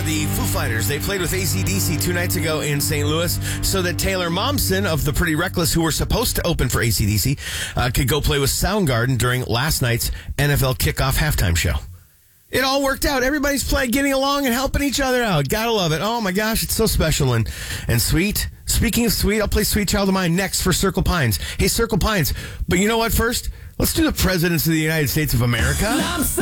the Foo Fighters. They played with AC/DC 2 nights ago in St. Louis so that Taylor Momsen of the Pretty Reckless, who were supposed to open for AC/DC, could go play with Soundgarden during last night's NFL kickoff halftime show. It all worked out. Everybody's getting along and helping each other out. Gotta love it. Oh my gosh, it's so special and sweet. Speaking of sweet, I'll play Sweet Child of Mine next for Circle Pines. Hey, Circle Pines. But you know what first? Let's do the presidents of the United States of America.